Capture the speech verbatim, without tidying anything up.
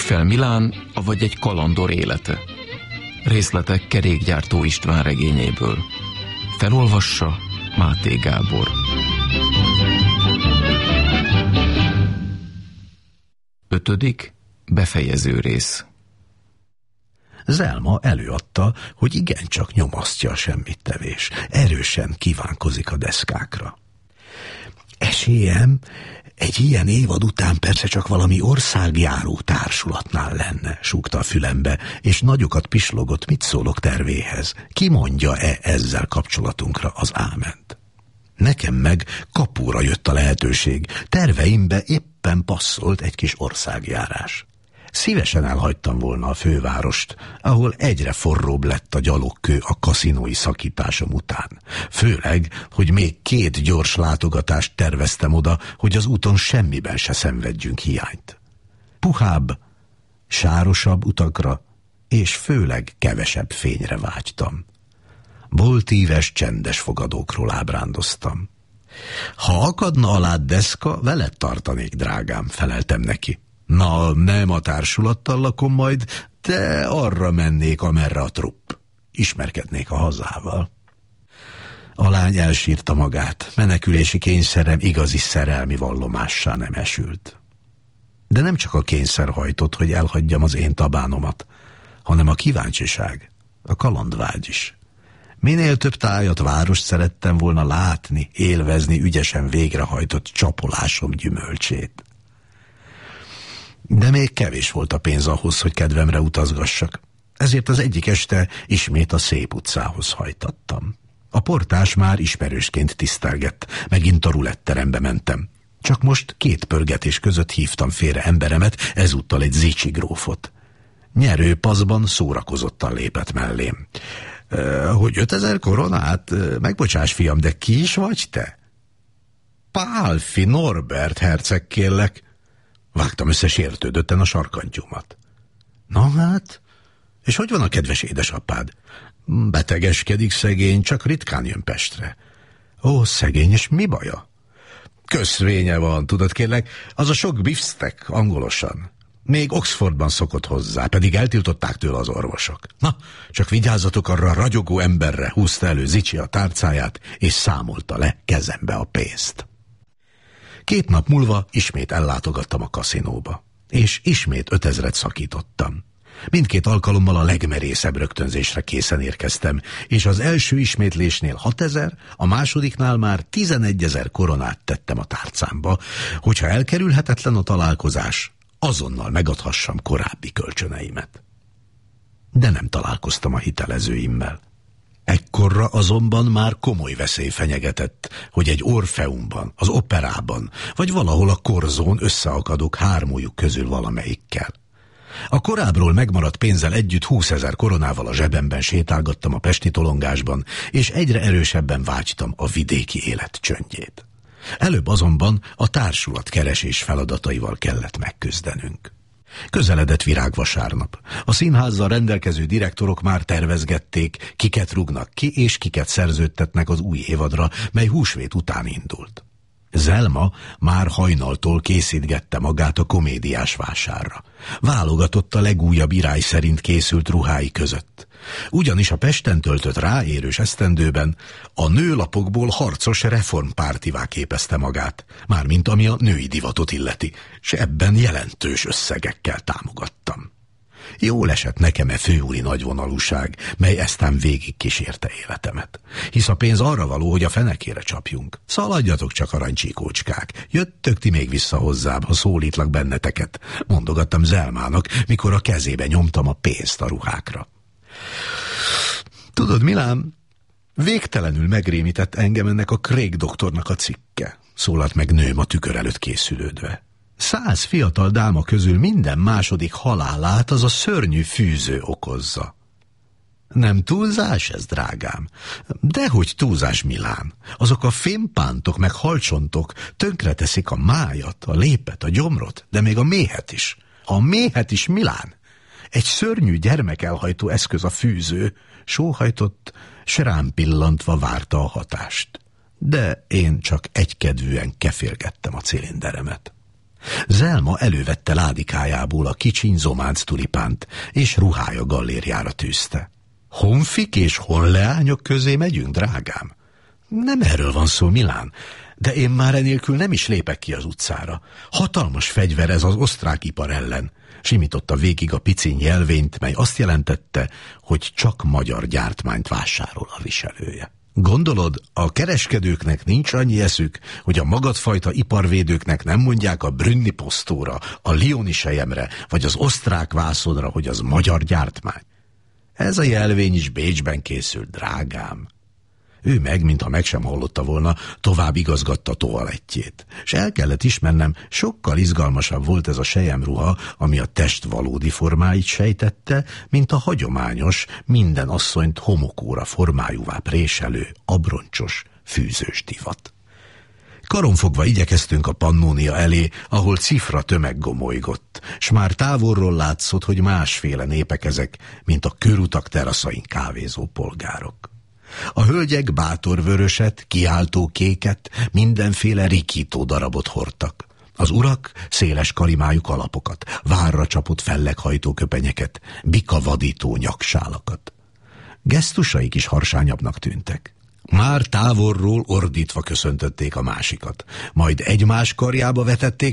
fel Milán, avagy egy kalandor élete. Részletek Kerékgyártó István regényéből. Felolvassa Máté Gábor. Ötödik, befejező rész. Zelma előadta, hogy igencsak nyomasztja a semmittevés. Erősen kívánkozik a deszkákra. Esélyem, egy ilyen évad után persze csak valami országjáró társulatnál lenne, súgta a fülembe, és nagyokat pislogott, mit szólok tervéhez. Ki mondja-e ezzel kapcsolatunkra az áment? Nekem meg kapura jött a lehetőség. Terveimbe éppen passzolt egy kis országjárás. Szívesen elhagytam volna a fővárost, ahol egyre forróbb lett a gyalogkő a kaszinói szakításom után. Főleg, hogy még két gyors látogatást terveztem oda, hogy az úton semmiben se szenvedjünk hiányt. Puhább, sárosabb utakra, és főleg kevesebb fényre vágytam. Boltíves, csendes fogadókról ábrándoztam. Ha akadna alá deszka, veled tartanék, drágám, feleltem neki. Na, nem a társulattal lakom majd, de arra mennék, amerre a trupp. Ismerkednék a hazával. A lány elsírta magát, menekülési kényszerem igazi szerelmi vallomássá nem esült. De nem csak a kényszer hajtott, hogy elhagyjam az én tabánomat, hanem a kíváncsiság, a kalandvágy is. Minél több tájat, várost szerettem volna látni, élvezni ügyesen végrehajtott csapolásom gyümölcsét. De még kevés volt a pénz ahhoz, hogy kedvemre utazgassak. Ezért az egyik este ismét a Szép utcához hajtattam. A portás már ismerősként tisztelgett, megint a ruletterembe mentem. Csak most két pörgetés között hívtam félre emberemet, ezúttal egy zicsi grófot. Nyerőpaszban szórakozottan lépett mellém. E, hogy ötezer koronát? Megbocsáss, fiam, de ki is vagy te? Pálffy Norbert herceg, kérlek. Vágtam össze sértődötten a sarkantyúmat. Na hát, és hogy van a kedves édesapád? Betegeskedik szegény, csak ritkán jön Pestre. Ó, szegény, és mi baja? Köszvénye van, tudod, kérlek, az a sok bifsztek angolosan. Még Oxfordban szokott hozzá, pedig eltiltották tőle az orvosok. Na, csak vigyázzatok arra a ragyogó emberre, húzta elő Zicsi a tárcáját, és számolta le kezembe a pénzt. Két nap múlva ismét ellátogattam a kaszinóba, és ismét ötezret szakítottam. Mindkét alkalommal a legmerészebb rögtönzésre készen érkeztem, és az első ismétlésnél hatezer, a másodiknál már tizenegyezer koronát tettem a tárcámba, hogyha elkerülhetetlen a találkozás, azonnal megadhassam korábbi kölcsöneimet. De nem találkoztam a hitelezőimmel. Ekkorra azonban már komoly veszély fenyegetett, hogy egy Orfeumban, az operában, vagy valahol a korzón összeakadok hármójuk közül valamelyikkel. A korábbról megmaradt pénzzel együtt húszezer koronával a zsebemben sétálgattam a pesti tolongásban, és egyre erősebben vágytam a vidéki élet csöndjét. Előbb azonban a társulat keresés feladataival kellett megküzdenünk. Közeledett virágvasárnap. A színházzal rendelkező direktorok már tervezgették, kiket rúgnak ki, és kiket szerződtetnek az új évadra, mely húsvét után indult. Zelma már hajnaltól készítgette magát a komédiás vásárra. Válogatott a legújabb irány szerint készült ruhái között. Ugyanis a Pesten töltött ráérős esztendőben a nőlapokból harcos reformpártivá képezte magát, mármint ami a női divatot illeti, s ebben jelentős összegekkel támogattam. Jól esett nekem e főúri nagyvonalúság, mely eztán végig kísérte életemet. Hisz a pénz arra való, hogy a fenekére csapjunk. Szaladjatok csak, aranycsíkócskák, jöttök ti még vissza hozzám, ha szólítlak benneteket, mondogattam Zelmának, mikor a kezébe nyomtam a pénzt a ruhákra. Tudod, Milán, végtelenül megrémített engem ennek a Craig doktornak a cikke, szólalt meg nőm a tükör előtt készülődve. Száz fiatal dáma közül minden második halálát az a szörnyű fűző okozza. Nem túlzás ez, drágám? Dehogy túlzás, Milán. Azok a fémpántok meg halcsontok tönkreteszik a májat, a lépet, a gyomrot, de még a méhet is. A méhet is, Milán. Egy szörnyű gyermekelhajtó eszköz a fűző, sóhajtott, s rám pillantva várta a hatást. De én csak egykedvűen kefélgettem a cilinderemet. Zelma elővette ládikájából a kicsiny zománc tulipánt, és ruhája gallérjára tűzte. Honfik és honleányok közé megyünk, drágám? Nem erről van szó, Milán, de én már enélkül nem is lépek ki az utcára. Hatalmas fegyver ez az osztrák ipar ellen. Simította végig a piciny jelvényt, mely azt jelentette, hogy csak magyar gyártmányt vásárol a viselője. Gondolod, a kereskedőknek nincs annyi eszük, hogy a magadfajta iparvédőknek nem mondják a Brünni posztóra, a lioni selyemre, vagy az osztrák vászonra, hogy az magyar gyártmány? Ez a jelvény is Bécsben készült, drágám. Ő meg, mintha meg sem hallotta volna, tovább igazgatta toalettjét. S el kellett ismernem, sokkal izgalmasabb volt ez a selyemruha, ami a test valódi formáit sejtette, mint a hagyományos, minden asszonyt homokóra formájúvá préselő, abroncsos, fűzős divat. Karonfogva igyekeztünk a Pannónia elé, ahol cifra tömeg gomolygott, s már távolról látszott, hogy másféle népek ezek, mint a körutak teraszain kávézó polgárok. A hölgyek bátor vöröset, kiáltó kéket, mindenféle rikító darabot hordtak. Az urak széles kalimájú kalapokat, várra csapott felleghajtó köpenyeket, bikavadító nyaksálakat. Gesztusaik is harsányabbnak tűntek. Már távolról ordítva köszöntötték a másikat, majd egymás karjába vetették